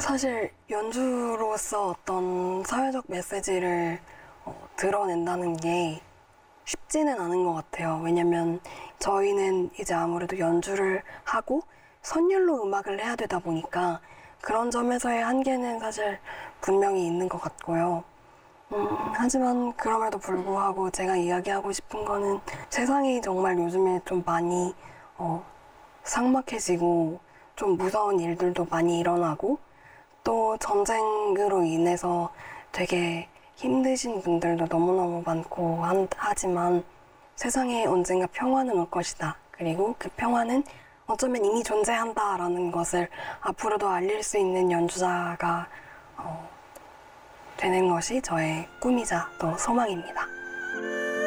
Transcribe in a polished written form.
사실 연주로서 어떤 사회적 메시지를 드러낸다는 게 쉽지는 않은 것 같아요. 왜냐면 저희는 이제 아무래도 연주를 하고 선율로 음악을 해야 되다 보니까 그런 점에서의 한계는 사실 분명히 있는 것 같고요. 하지만 그럼에도 불구하고 제가 이야기하고 싶은 거는 세상이 정말 요즘에 좀 많이 삭막해지고 좀 무서운 일들도 많이 일어나고 또 전쟁으로 인해서 되게 힘드신 분들도 너무너무 많고 하지만 세상에 언젠가 평화는 올 것이다. 그리고 그 평화는 어쩌면 이미 존재한다라는 것을 앞으로도 알릴 수 있는 연주자가 되는 것이 저의 꿈이자 또 소망입니다.